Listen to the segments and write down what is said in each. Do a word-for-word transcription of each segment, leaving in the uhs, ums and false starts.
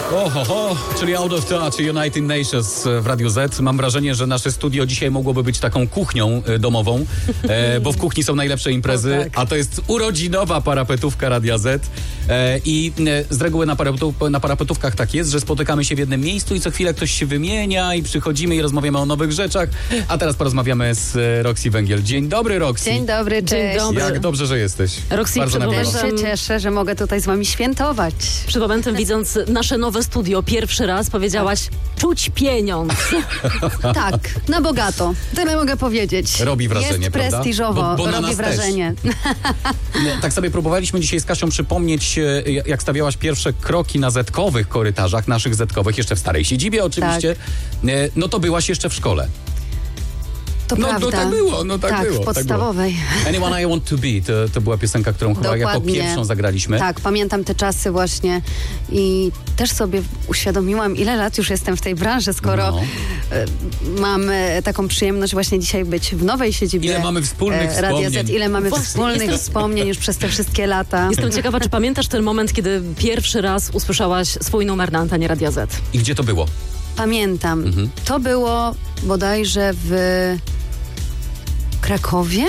Oho, ho, czyli Out of Touch, United Nations w Radiu Z. Mam wrażenie, że nasze studio dzisiaj mogłoby być taką kuchnią e, domową, e, bo w kuchni są najlepsze imprezy, o, tak. a to jest urodzinowa parapetówka Radia Z. E, I e, z reguły na, parapetu, na parapetówkach tak jest, że spotykamy się w jednym miejscu i co chwilę ktoś się wymienia i przychodzimy i rozmawiamy o nowych rzeczach. A teraz porozmawiamy z e, Roxy Węgiel. Dzień dobry, Roxy. Dzień dobry, cześć. Dzień dobry. Jak dobrze, że jesteś. Roxy, Bardzo nam przed miło. Też się cieszę, że mogę tutaj z wami świętować. Przed momentem, widząc nasze nowe studio, pierwszy raz powiedziałaś czuć pieniądz. Tak, na bogato. Tyle mogę powiedzieć. Robi wrażenie, Jest prawda? prestiżowo, Bo- bo na robi nas wrażenie. Nie, tak sobie próbowaliśmy dzisiaj z Kasią przypomnieć, e, jak stawiałaś pierwsze kroki na zetkowych korytarzach, naszych zetkowych, jeszcze w starej siedzibie oczywiście. Tak. E, No to byłaś jeszcze w szkole. To No, prawda. no tak było, no tak, tak, było. w podstawowej. Tak było. Anyone I Want To Be, to, to była piosenka, którą chyba jako Dokładnie. pierwszą zagraliśmy. Tak, pamiętam te czasy właśnie i też sobie uświadomiłam, ile lat już jestem w tej branży, skoro No. e, mam e, taką przyjemność właśnie dzisiaj być w nowej siedzibie. Ile mamy wspólnych e, Radia Z, wspomnień. ile mamy Właśnie, wspólnych jestem- wspomnień już przez te wszystkie lata. Jestem ciekawa, czy pamiętasz ten moment, kiedy pierwszy raz usłyszałaś swój numer na antenie Radia Z? I gdzie to było? Pamiętam. Mhm. To było bodajże w Krakowie?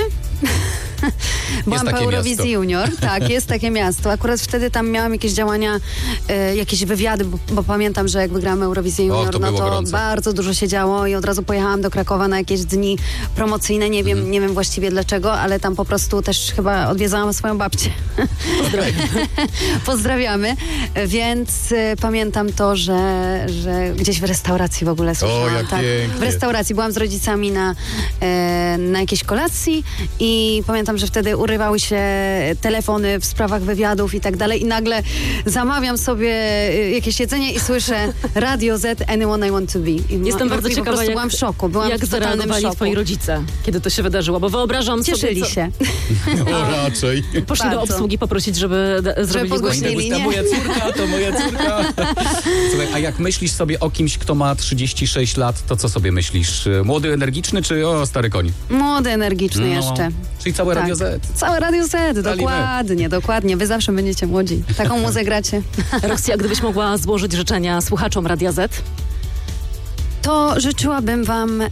Byłam po takie Eurowizji miasto. Junior, tak, jest takie miasto. Akurat wtedy tam miałam jakieś działania, e, jakieś wywiady, bo, bo pamiętam, że jak wygrałam Eurowizję Junior, to no było to gorąco. bardzo dużo się działo i od razu pojechałam do Krakowa na jakieś dni promocyjne. Nie wiem, Mhm. nie wiem właściwie dlaczego, ale tam po prostu też chyba odwiedzałam swoją babcię. Pozdrawiamy. Więc e, pamiętam to, że, że gdzieś w restauracji w ogóle słyszałam. jak tak, pięknie. w restauracji. Byłam z rodzicami na, e, na jakiejś kolacji i pamiętam, że wtedy urywały się telefony w sprawach wywiadów i tak dalej i nagle zamawiam sobie e, jakieś jedzenie i słyszę Radio Z, Anyone I Want To Be. I, no, Jestem i bardzo po ciekawa, prostu jak, byłam w szoku. Byłam jak w totalnym zareagowali szoku. twoi rodzice, kiedy to się wydarzyło, bo wyobrażam Cieszyli sobie... co- się. O, raczej. Poszli do Bardzo. obsługi poprosić, żeby d- zrobili podgłośnili. głośniej. To nie? moja córka, to moja córka. Słuchaj, a jak myślisz sobie o kimś, kto ma trzydzieści sześć lat, to co sobie myślisz? Młody, energiczny, czy o, stary koń? Młody, energiczny No, jeszcze. Czyli całe Tak. Radio Z. Całe Radio Z, dokładnie, dokładnie. Wy zawsze będziecie młodzi. Taką muzę gracie. Roxy, a gdybyś mogła złożyć życzenia słuchaczom Radia Z? To życzyłabym wam e,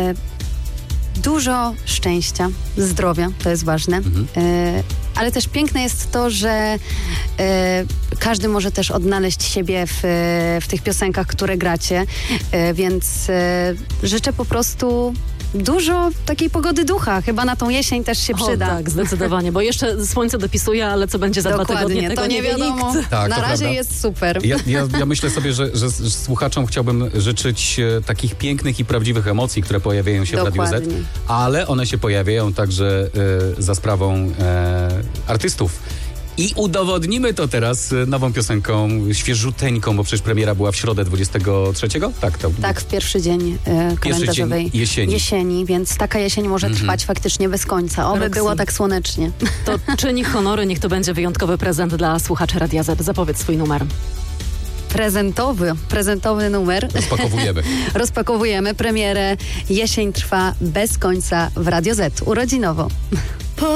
dużo szczęścia, zdrowia, to jest ważne. Mhm. E, ale też piękne jest to, że e, każdy może też odnaleźć siebie w, w tych piosenkach, które gracie. E, więc e, życzę po prostu dużo takiej pogody ducha. Chyba na tą jesień też się O, przyda. tak, zdecydowanie, bo jeszcze słońce dopisuje, ale co będzie za dwa tygodnie, Dokładnie, tego to nie wie wiadomo. nikt. Tak, na to razie prawda. jest super. Ja, ja, ja myślę sobie, że, że, że słuchaczom chciałbym życzyć e, takich pięknych i prawdziwych emocji, które pojawiają się w Radiu Z, Dokładnie. ale one się pojawiają także e, za sprawą e, artystów. I udowodnimy to teraz e, nową piosenką, świeżuteńką, bo przecież premiera była w środę dwudziestego trzeciego? Tak, to Tak, w pierwszy dzień e, kalendarzowej dzień jesieni. jesieni, więc taka jesień może trwać faktycznie bez końca. Oby Roxy. było tak słonecznie. To czyni honory, niech to będzie wyjątkowy prezent dla słuchaczy Radia Z. Zapowiedz swój numer. Prezentowy, prezentowy numer. rozpakowujemy. Rozpakowujemy premierę. Jesień trwa bez końca w Radio Z. Urodzinowo.